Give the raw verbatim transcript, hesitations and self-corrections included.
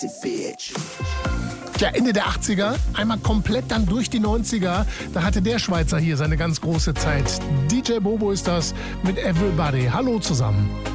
Tja, Ende der achtziger, einmal komplett dann durch die neunziger, da hatte der Schweizer hier seine ganz große Zeit. D J Bobo ist das mit Everybody. Hallo zusammen.